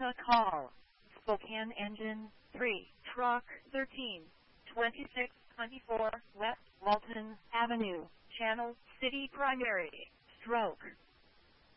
America call. Spokane Engine 3, Truck 13, 2624 West Walton Avenue, Channel City Primary, Stroke.